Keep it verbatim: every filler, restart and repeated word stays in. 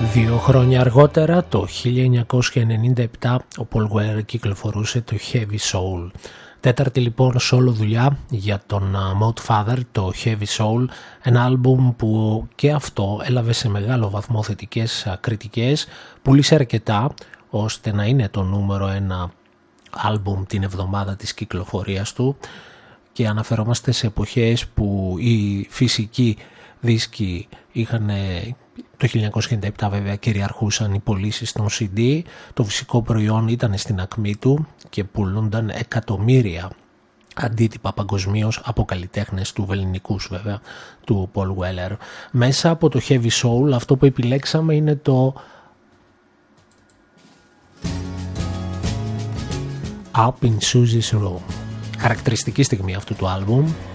Δύο χρόνια αργότερα, το χίλια εννιακόσια ενενήντα επτά, ο Paul Weller κυκλοφορούσε το Heavy Soul. Τέταρτη λοιπόν solo δουλειά για τον Mode Father, το Heavy Soul, ένα άλμπουμ που και αυτό έλαβε σε μεγάλο βαθμό θετικές κριτικές, πούλησε αρκετά ώστε να είναι το νούμερο ένα άλμπουμ την εβδομάδα της κυκλοφορίας του, και αναφερόμαστε σε εποχές που οι φυσικοί δίσκοι είχαν, το χίλια εννιακόσια ενενήντα επτά βέβαια κυριαρχούσαν οι πωλήσεις των σι ντι, το φυσικό προϊόν ήταν στην ακμή του και πουλούνταν εκατομμύρια αντίτυπα παγκοσμίως από καλλιτέχνες του βεληνικούς βέβαια του Paul Weller. Μέσα από το Heavy Soul αυτό που επιλέξαμε είναι το Up in Susie's Room. Χαρακτηριστική στιγμή αυτού του άλμπουμ.